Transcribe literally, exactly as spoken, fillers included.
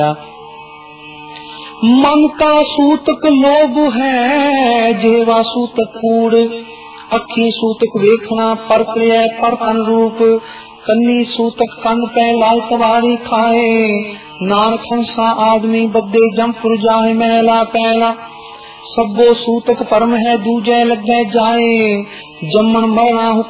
मन का सूतक लोभ है, जेवा सूतक कूड़। अखी सूतक वेखना परख है परतन रूप। कन्नी सूतक कंद पे लाल तवारी खाए। नानक हंसा आदमी बदे जमपुर जाए महला पहला। सबो सूतक परम है दूजे लगे जाए। जमन मरना